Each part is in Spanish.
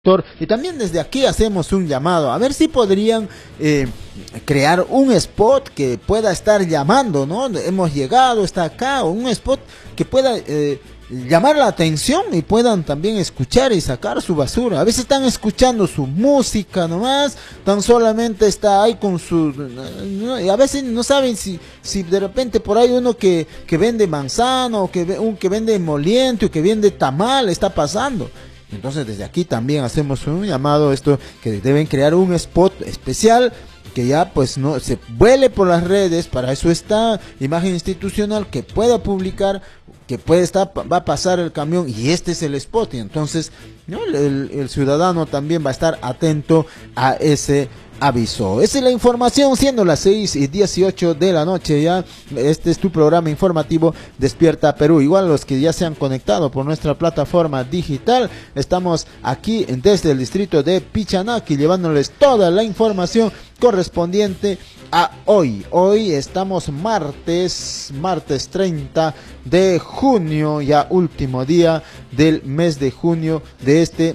Y también desde aquí hacemos un llamado, a ver si podrían crear un spot que pueda estar llamando, ¿no? Hemos llegado, está acá, un spot que pueda llamar la atención y puedan también escuchar y sacar su basura. A veces están escuchando su música nomás, tan solamente está ahí con su... y a veces no saben si de repente por ahí uno que vende manzana, o que vende emoliente, o que vende tamal, está pasando. Entonces desde aquí también hacemos un llamado a esto, que deben crear un spot especial que ya pues no se vuele por las redes. Para eso está imagen institucional, que pueda publicar, que puede estar, va a pasar el camión y este es el spot, y entonces ¿no? el ciudadano también va a estar atento a ese aviso. Esa es la información, siendo las 6:18 de la noche ya. Este es tu programa informativo Despierta Perú. Igual los que ya se han conectado por nuestra plataforma digital, estamos aquí desde el distrito de Pichanaki llevándoles toda la información correspondiente a hoy. Hoy estamos martes 30 de junio, ya último día del mes de junio de este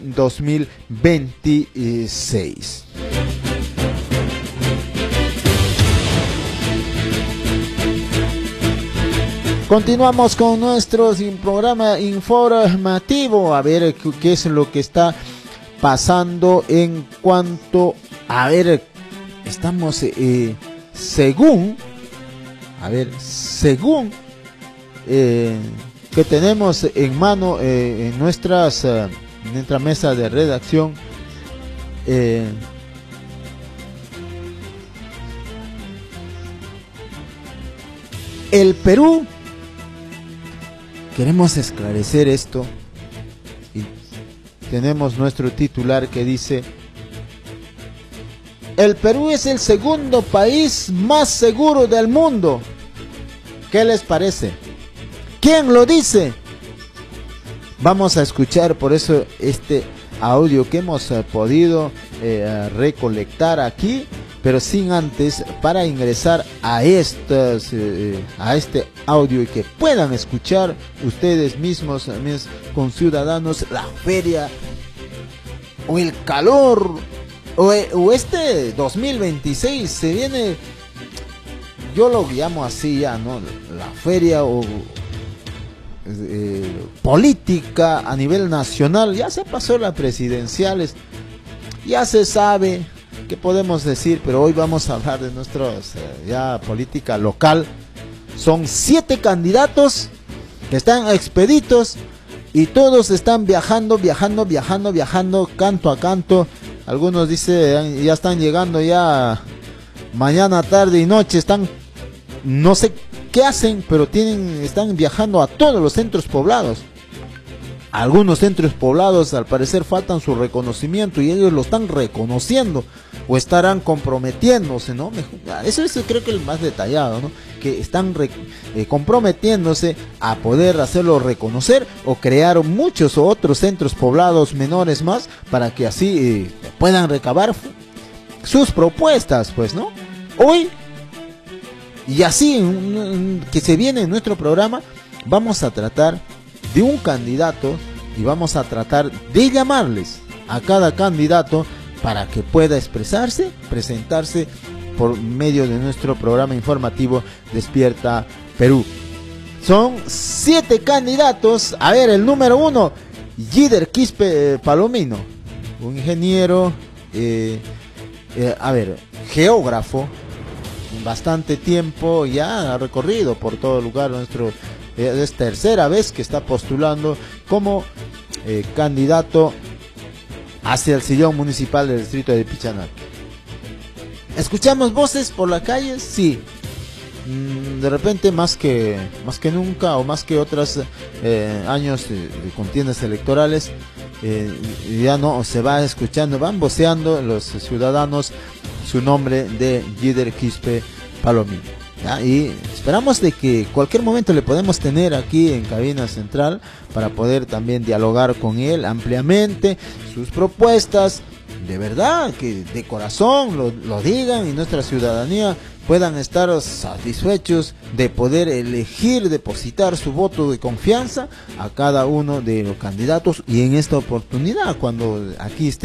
2026. Continuamos con nuestro programa informativo, a ver qué es lo que está pasando en cuanto, a ver, estamos según que tenemos en mano en nuestra mesa de redacción, el Perú. Queremos esclarecer esto y tenemos nuestro titular que dice: el Perú es el segundo país más seguro del mundo. ¿Qué les parece? ¿Quién lo dice? Vamos a escuchar por eso este audio que hemos podido recolectar aquí, pero sin antes, para ingresar a este audio y que puedan escuchar ustedes mismos, mis conciudadanos, la feria o el calor o este 2026 se viene, yo lo llamo así ya, ¿no? La feria o política a nivel nacional. Ya se pasó las presidenciales, ya se sabe qué podemos decir, pero hoy vamos a hablar de nuestros ya política local. Son 7 candidatos que están expeditos y todos están viajando canto a canto. Algunos dicen ya están llegando ya mañana, tarde y noche, están, no sé qué hacen, pero están viajando a todos los centros poblados. Algunos centros poblados al parecer faltan su reconocimiento y ellos lo están reconociendo o estarán comprometiéndose, ¿no? Eso es, creo que el más detallado, ¿no? Que están comprometiéndose a poder hacerlo reconocer o crear muchos otros centros poblados menores más para que así puedan recabar sus propuestas, pues, ¿no? Hoy, y así que se viene en nuestro programa, vamos a tratar de un candidato y vamos a tratar de llamarles a cada candidato para que pueda expresarse, presentarse por medio de nuestro programa informativo Despierta Perú. Son 7 candidatos. A ver, el número 1, Gider Quispe Palomino, un ingeniero, geógrafo, bastante tiempo ya ha recorrido por todo lugar nuestro. Es tercera vez que está postulando como candidato hacia el sillón municipal del distrito de Pichanaki. ¿Escuchamos voces por la calle? Sí. De repente más que nunca o más que otros años de contiendas electorales, ya no se va escuchando, van voceando los ciudadanos su nombre de Gider Quispe Palomino. ¿Ya? Y esperamos de que cualquier momento le podemos tener aquí en cabina central para poder también dialogar con él ampliamente sus propuestas, de verdad, que de corazón lo digan y nuestra ciudadanía puedan estar satisfechos de poder elegir, depositar su voto de confianza a cada uno de los candidatos, y en esta oportunidad, cuando aquí esté